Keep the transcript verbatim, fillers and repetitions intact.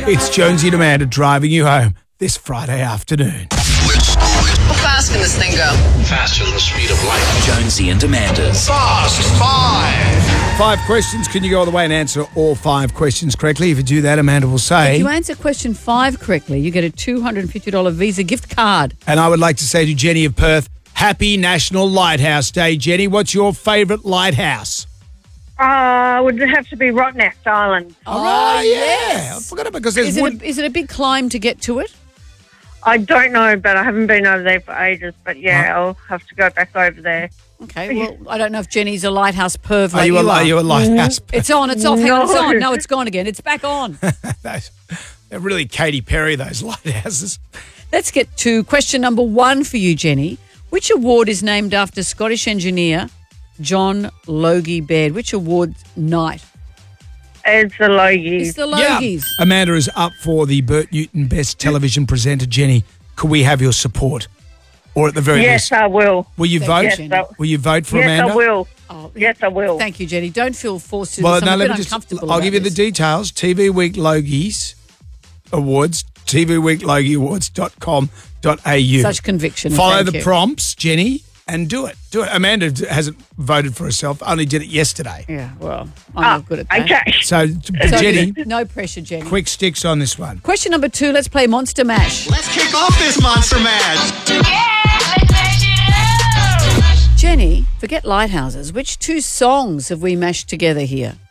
It's Jonesy and Amanda driving you home this Friday afternoon. How fast can this thing go? Faster than the speed of light. Jonesy and Amanda's Fast Five. Five questions. Can you go all the way and answer all five questions correctly? If you do that, Amanda will say. If you answer question five correctly, you get a two hundred fifty dollars Visa gift card. And I would like to say to Jenny of Perth, Happy National Lighthouse Day. Jenny, what's your favourite lighthouse? Uh, would it have to be Rottnest Island? Oh, yes. yeah. I forgot about because there's Is it, wood. a, is it a big climb to get to it? I don't know, but I haven't been over there for ages. But yeah, I'll have to go back over there. Okay, well, I don't know if Jenny's a lighthouse perv Are like you, you a, are. are you a lighthouse? It's on, it's off. Hang on, it's No. on. No, it's gone again. It's back on. Those- They're really Katy Perry, those lighthouses. Let's get to question number one for you, Jenny. Which award is named after Scottish engineer John Logie Baird? Which award night? It's the Logies. It's the Logies. Amanda is up for the Bert Newton Best Television Presenter. Jenny, could we have your support? Or at the very Yes, least, I will. will you vote? Yes, I, Will you vote for yes, Amanda? I will. Oh, Yes, I will. Thank you, Jenny. Don't feel forced to do Well, this. I'm no, a let bit me just. uncomfortable I'll about give you the this. details. T V Week Logies Awards, T V Week Logie Awards dot com dot a u. Such conviction. Follow Thank the you. prompts, Jenny, and do it. Do it. Amanda d- hasn't voted for herself, only did it yesterday. Yeah, well, I'm Ah, not good at that. okay. So, So, Jenny, no pressure, Jenny. quick sticks on this one. Question number two, let's play Monster Mash. Let's kick off this Monster Mash. Jenny, forget lighthouses. Which two songs have we mashed together here?